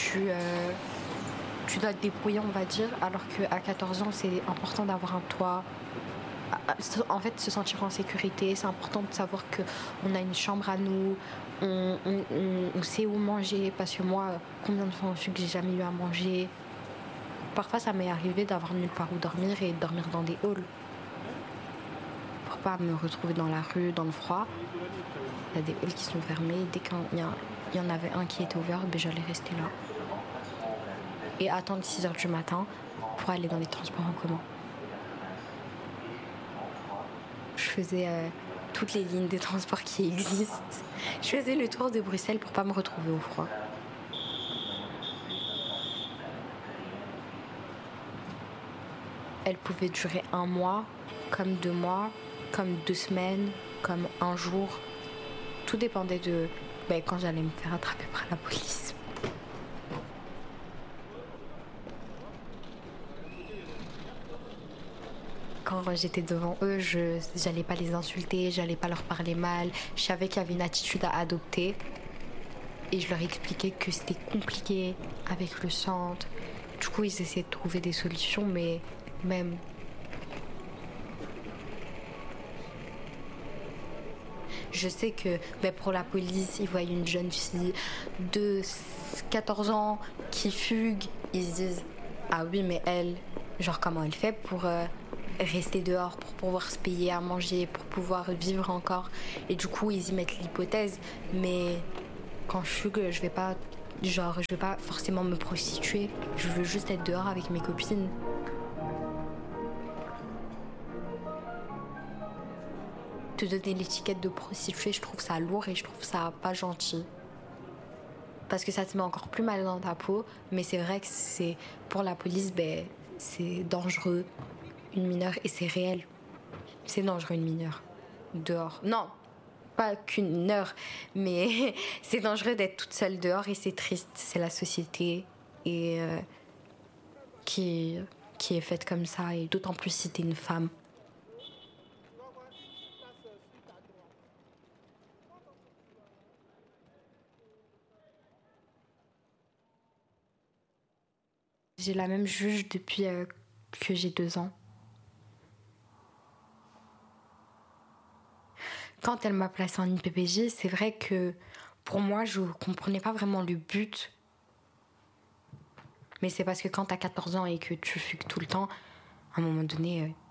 tu dois te débrouiller, on va dire, alors qu'à 14 ans, c'est important d'avoir un toit. En fait, se sentir en sécurité, c'est important de savoir qu'on a une chambre à nous, on sait où manger, parce que moi, combien de fois que j'ai jamais eu à manger. Parfois, ça m'est arrivé d'avoir nulle part où dormir et de dormir dans des halls. Pour pas me retrouver dans la rue, dans le froid. Il y a des halls qui sont fermés, dès qu'il y en avait un qui était ouvert, j'allais rester là. Et attendre 6h du matin pour aller dans les transports en commun. Je faisais toutes les lignes de transport qui existent. Je faisais le tour de Bruxelles pour pas me retrouver au froid. Elle pouvait durer 1 mois, comme 2 mois, comme 2 semaines, comme 1 jour. Tout dépendait de quand j'allais me faire attraper par la police. Quand j'étais devant eux, j'allais pas les insulter, j'allais pas leur parler mal. Je savais qu'il y avait une attitude à adopter. Et je leur expliquais que c'était compliqué avec le centre. Du coup, ils essayaient de trouver des solutions, mais même... Je sais que pour la police, ils voient une jeune fille de 14 ans qui fugue. Ils se disent « Ah oui, mais elle, genre comment elle fait pour... rester dehors pour pouvoir se payer à manger, pour pouvoir vivre encore. » Et du coup, ils y mettent l'hypothèse. Mais quand je fugue, je vais pas forcément me prostituer. Je veux juste être dehors avec mes copines. Te donner l'étiquette de prostituée, je trouve ça lourd et je trouve ça pas gentil. Parce que ça te met encore plus mal dans ta peau. Mais c'est vrai que pour la police, c'est dangereux. Une mineure, et c'est réel. C'est dangereux, une mineure. Dehors. Non, pas qu'une heure, mais c'est dangereux d'être toute seule dehors et c'est triste. C'est la société et qui est faite comme ça, et d'autant plus si t'es une femme. J'ai la même juge depuis que j'ai 2 ans. Quand elle m'a placée en IPPJ, c'est vrai que pour moi, je comprenais pas vraiment le but. Mais c'est parce que quand t'as 14 ans et que tu fugues tout le temps, à un moment donné,